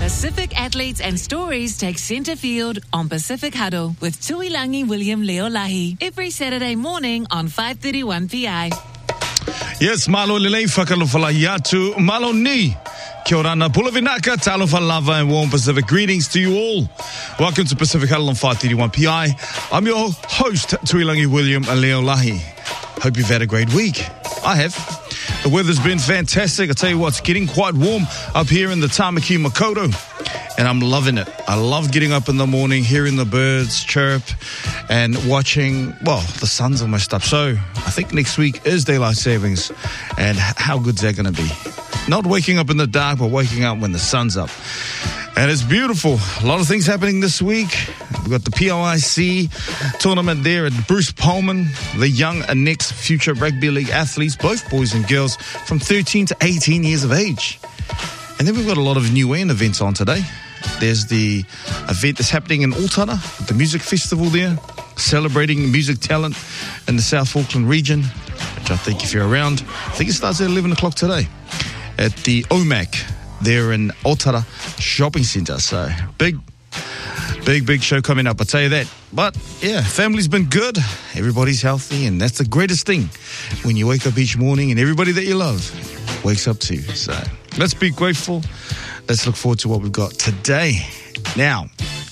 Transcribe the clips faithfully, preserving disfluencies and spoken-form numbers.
Pacific athletes and stories take centre field on Pacific Huddle with Tuilangi William Leolahi every Saturday morning on five thirty-one P I. Yes, malo lelei whakalofalahi atu, malo ni. Kia orana, pulavinaka, talofalava, and warm Pacific greetings to you all. Welcome to Pacific Huddle on five thirty-one P I. I'm your host, Tuilangi William Leolahi. Hope you've had a great week. I have. The weather's been fantastic. I tell you what, it's getting quite warm up here in the Tamaki Makaurau, and I'm loving it. I love getting up in the morning, hearing the birds chirp, and watching, well, the sun's almost up. So I think next week is daylight savings, and how good's that going to be? Not waking up in the dark, but waking up when the sun's up. And it's beautiful. A lot of things happening this week. We've got the P O I C tournament there at Bruce Pullman. The young and next future rugby league athletes, both boys and girls, from thirteen to eighteen years of age. And then we've got a lot of new and events on today. There's the event that's happening in Otara, the music festival there, celebrating music talent in the South Auckland region, which I think if you're around, I think it starts at eleven o'clock today at the O M A C. There in Otara Shopping Centre. So big, big, big show coming up, I'll tell you that. But yeah, family's been good. Everybody's healthy, and that's the greatest thing when you wake up each morning and everybody that you love wakes up too. So let's be grateful. Let's look forward to what we've got today. Now,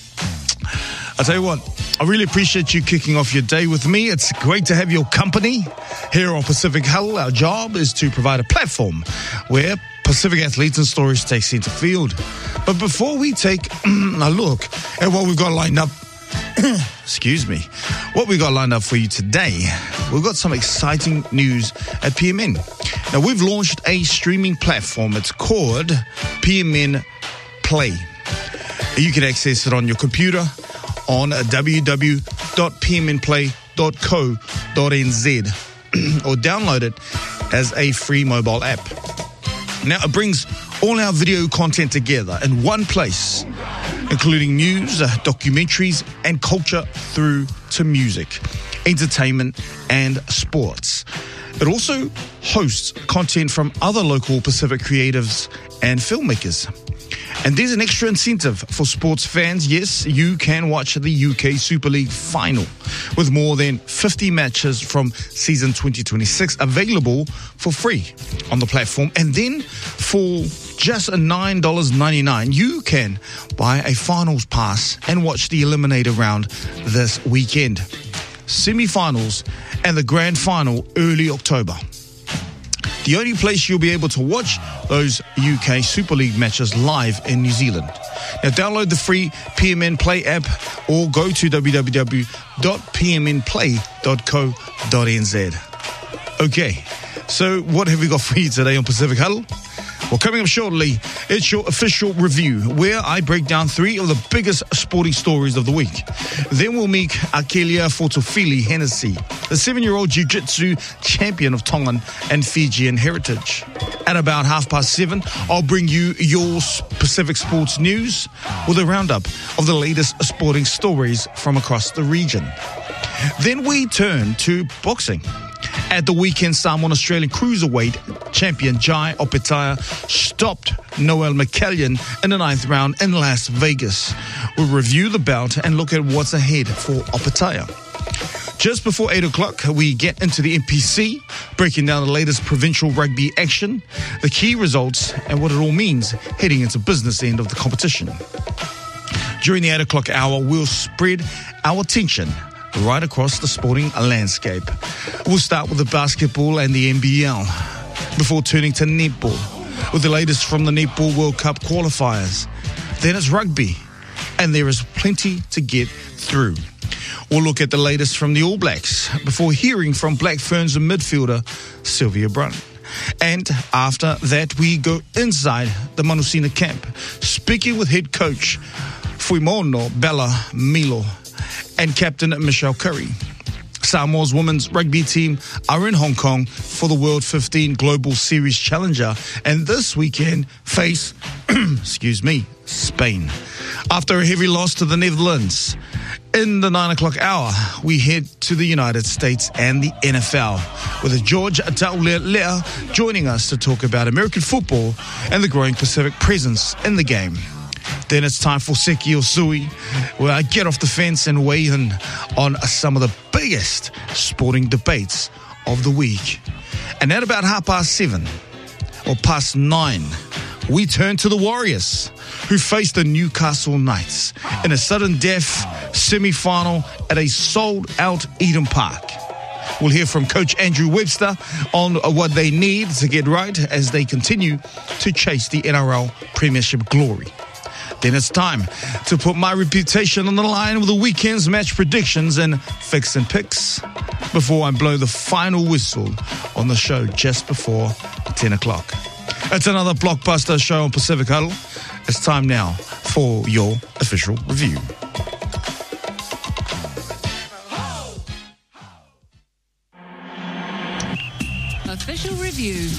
I'll tell you what, I really appreciate you kicking off your day with me. It's great to have your company here on Pacific Huddle. Our job is to provide a platform where Pacific athletes and stories take centre field. But before we take a look at what we've got lined up, excuse me, what we've got lined up for you today, we've got some exciting news at P M N. Now, we've launched a streaming platform. It's called P M N Play. You can access it on your computer on w w w dot p m n play dot co dot n z or download it as a free mobile app. Now, it brings all our video content together in one place, including news, uh, documentaries, and culture through to music, entertainment, and sports. It also hosts content from other local Pacific creatives and filmmakers. And there's an extra incentive for sports fans. Yes, you can watch the U K Super League final with more than fifty matches from season twenty twenty-six available for free on the platform. And then for just nine dollars ninety-nine, you can buy a finals pass and watch the eliminator round this weekend. Semi-finals and the grand final early October. The only place you'll be able to watch those U K Super League matches live in New Zealand. Now, download the free P M N Play app or go to w w w dot p m n play dot co dot n z. Okay, so what have we got for you today on Pacific Huddle? Well, coming up shortly, it's your official review, where I break down three of the biggest sporting stories of the week. Then we'll meet Akelia Fotofili Hennessy, the seven-year-old jiu-jitsu champion of Tongan and Fijian heritage. At about half past seven, I'll bring you your Pacific sports news with a roundup of the latest sporting stories from across the region. Then we turn to boxing. At the weekend, Samoan Australian cruiserweight champion Jai Opetaia stopped Noel McCallion in the ninth round in Las Vegas. We'll review the bout and look at what's ahead for Opetaia. Just before eight o'clock, we get into the N P C, breaking down the latest provincial rugby action, the key results, and what it all means heading into business end of the competition. During the eight o'clock hour, we'll spread our attention right across the sporting landscape. We'll start with the basketball and the N B L before turning to netball with the latest from the Netball World Cup qualifiers. Then it's rugby, and there is plenty to get through. We'll look at the latest from the All Blacks before hearing from Black Ferns midfielder Sylvia Brunt. And after that, we go inside the Manusina camp, speaking with head coach Fuimono Bella Milo and captain Michelle Curry. Samoa's women's rugby team are in Hong Kong for the World fifteen Global Series Challenger, and this weekend face, excuse me, Spain. After a heavy loss to the Netherlands, in the nine o'clock hour, we head to the United States and the N F L, with George Taulelea joining us to talk about American football and the growing Pacific presence in the game. Then it's time for Seki or Sui, where I get off the fence and weigh in on some of the biggest sporting debates of the week. And at about half past seven, or past nine, we turn to the Warriors, who face the Newcastle Knights in a sudden death semi-final at a sold-out Eden Park. We'll hear from Coach Andrew Webster on what they need to get right as they continue to chase the N R L Premiership glory. Then it's time to put my reputation on the line with the weekend's match predictions and fix and picks before I blow the final whistle on the show just before ten o'clock. It's another blockbuster show on Pacific Huddle. It's time now for your official review. Official review.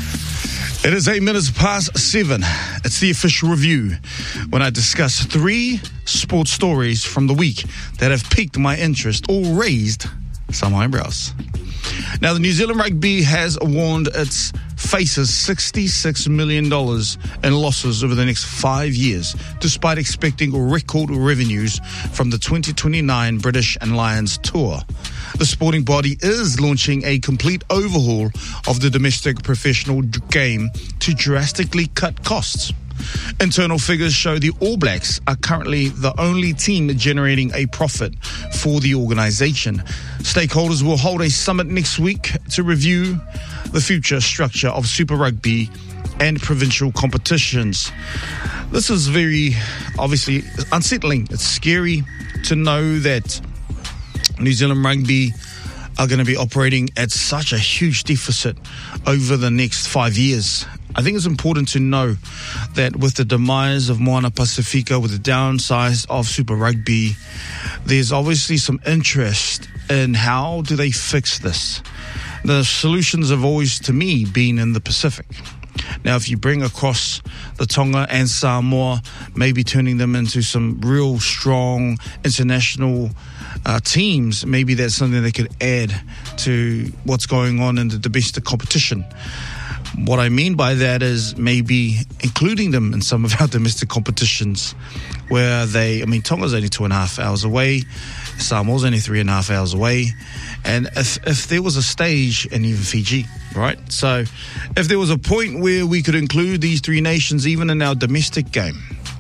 It is eight minutes past seven. It's the official review when I discuss three sports stories from the week that have piqued my interest or raised some eyebrows. Now, the New Zealand Rugby has warned its faces sixty-six million dollars in losses over the next five years, despite expecting record revenues from the twenty twenty-nine British and Lions tour. The sporting body is launching a complete overhaul of the domestic professional game to drastically cut costs. Internal figures show the All Blacks are currently the only team generating a profit for the organisation. Stakeholders will hold a summit next week to review the future structure of Super Rugby and provincial competitions. This is very, obviously, unsettling. It's scary to know that New Zealand Rugby are going to be operating at such a huge deficit over the next five years. I think it's important to know that with the demise of Moana Pacifica, with the downsize of Super Rugby, there's obviously some interest in how do they fix this. The solutions have always, to me, been in the Pacific. Now, if you bring across the Tonga and Samoa, maybe turning them into some real strong international uh, teams, maybe that's something they could add to what's going on in the domestic competition. What I mean by that is maybe including them in some of our domestic competitions where they, I mean, Tonga's only two and a half hours away, Samoa's only three and a half hours away. And if, if there was a stage, and even Fiji, right? So if there was a point where we could include these three nations even in our domestic game,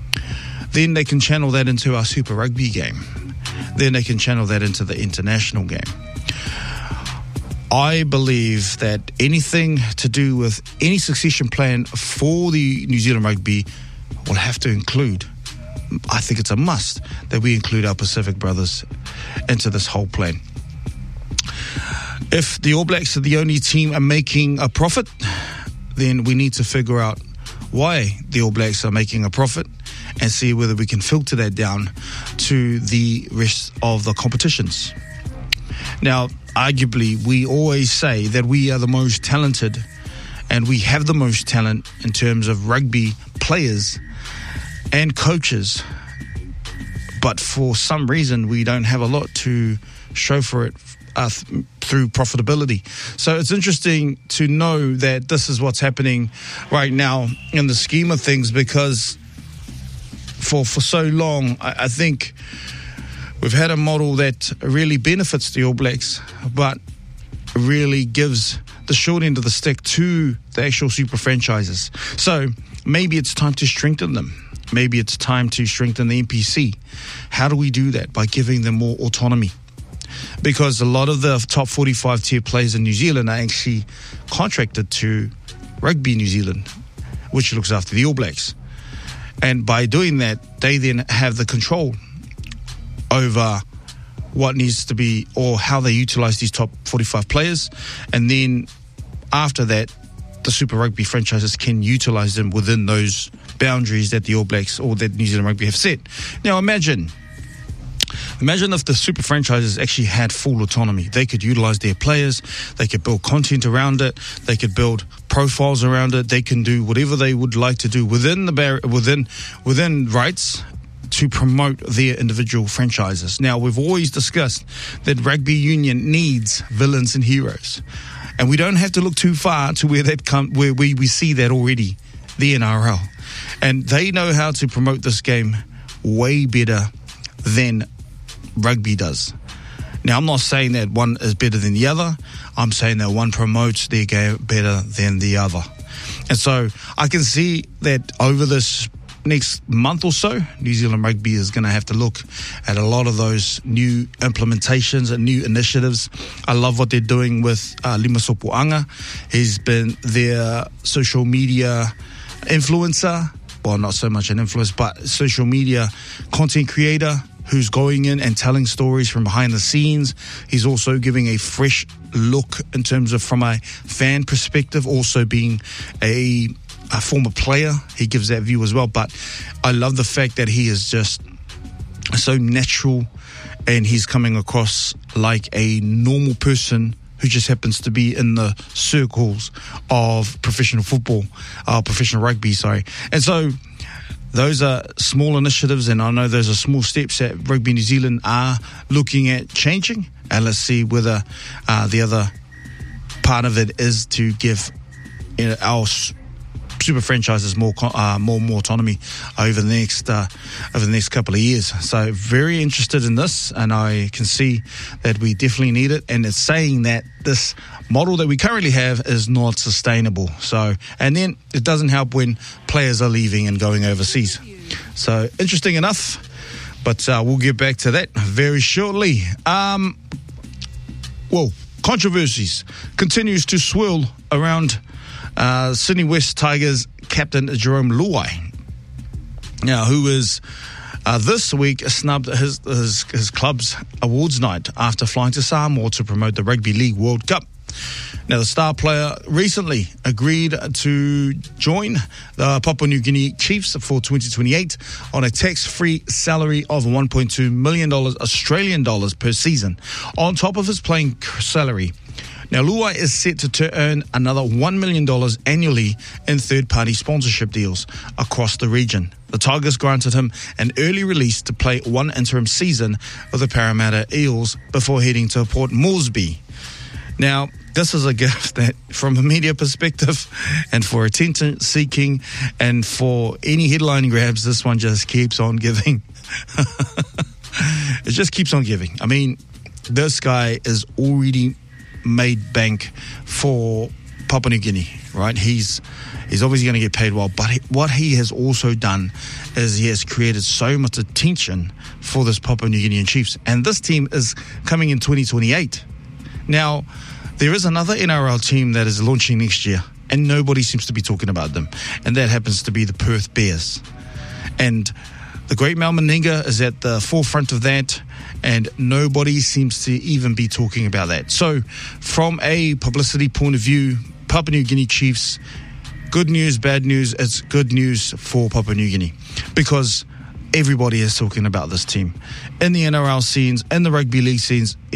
then they can channel that into our Super Rugby game. Then they can channel that into the international game. I believe that anything to do with any succession plan for the New Zealand Rugby will have to include, I think it's a must, that we include our Pacific brothers into this whole plan. If the All Blacks are the only team making a profit, then we need to figure out why the All Blacks are making a profit and see whether we can filter that down to the rest of the competitions. Now, arguably, we always say that we are the most talented and we have the most talent in terms of rugby players and coaches. But for some reason, we don't have a lot to show for it uh, th- through profitability. So it's interesting to know that this is what's happening right now in the scheme of things, because for, for so long, I, I think we've had a model that really benefits the All Blacks, but really gives the short end of the stick to the actual super franchises. So maybe it's time to strengthen them. Maybe it's time to strengthen the N P C. How do we do that? By giving them more autonomy. Because a lot of the top forty-five tier players in New Zealand are actually contracted to Rugby New Zealand, which looks after the All Blacks. And by doing that, they then have the control over what needs to be, or how they utilize these top forty-five players. And then after that, the Super Rugby franchises can utilize them within those boundaries that the All Blacks or that New Zealand Rugby have set. Now imagine, imagine if the super franchises actually had full autonomy. They could utilize their players, they could build content around it, they could build profiles around it, they can do whatever they would like to do within the bar- within within rights to promote their individual franchises. Now, we've always discussed that rugby union needs villains and heroes. And we don't have to look too far to where that come, where we, we see that already, the N R L. And they know how to promote this game way better than rugby does. Now, I'm not saying that one is better than the other. I'm saying that one promotes their game better than the other. And so I can see that over this next month or so, New Zealand Rugby is going to have to look at a lot of those new implementations and new initiatives. I love what they're doing with uh, Lima Sopoanga. He's been their social media influencer. Well, not so much an influencer, but social media content creator who's going in and telling stories from behind the scenes. He's also giving a fresh look in terms of from a fan perspective, also being a, a former player. He gives that view as well. But I love the fact that he is just so natural and he's coming across like a normal person who just happens to be in the circles of professional football, uh, professional rugby, sorry. And so those are small initiatives, and I know those are small steps that Rugby New Zealand are looking at changing. And let's see whether uh, the other part of it is to give you know, our super franchises more uh, more more autonomy over the next uh, over the next couple of years. So very interested in this, and I can see that we definitely need it. And it's saying that this model that we currently have is not sustainable. So, and then it doesn't help when players are leaving and going overseas. So interesting enough, but uh, we'll get back to that very shortly. Um, well, controversies continues to swirl around Uh, Sydney West Tigers captain Jarome Luai, now who is uh, this week snubbed his, his his club's awards night after flying to Samoa to promote the Rugby League World Cup. Now, the star player recently agreed to join the Papua New Guinea Chiefs for twenty twenty-eight on a tax-free salary of one point two million dollars Australian dollars per season, on top of his playing salary. Now, Luai is set to, to earn another one million dollars annually in third-party sponsorship deals across the region. The Tigers granted him an early release to play one interim season with the Parramatta Eels before heading to Port Moresby. Now, this is a gift that, from a media perspective and for attention-seeking and for any headline grabs, this one just keeps on giving. It just keeps on giving. I mean, this guy is already made bank for Papua New Guinea, right? He's he's obviously going to get paid well, but he, what he has also done is he has created so much attention for this Papua New Guinean Chiefs, and this team is coming in twenty twenty-eight. Now, there is another N R L team that is launching next year, and nobody seems to be talking about them, and that happens to be the Perth Bears. And the great Mal Meninga is at the forefront of that, and nobody seems to even be talking about that. So, from a publicity point of view, Papua New Guinea Chiefs, good news, bad news, it's good news for Papua New Guinea, because everybody is talking about this team. In the N R L scenes, in the rugby league scenes,